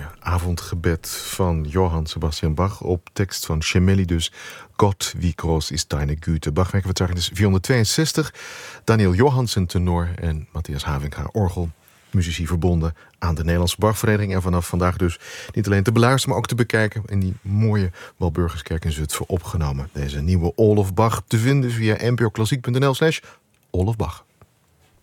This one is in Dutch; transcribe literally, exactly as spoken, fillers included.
avondgebed van Johann Sebastian Bach op tekst van Gemelli dus. Gott, wie groß ist deine Güte. Bachwerk is vierhonderdtweeënzestig. Daniel Johansen tenor en Matthias Havinga orgel. Muzici verbonden aan de Nederlandse Bachvereniging. En vanaf vandaag dus niet alleen te beluisteren, maar ook te bekijken in die mooie Walburgiskerk in Zutphen opgenomen. Deze nieuwe All of Bach te vinden via n p o klassiek punt n l slash All of Bach.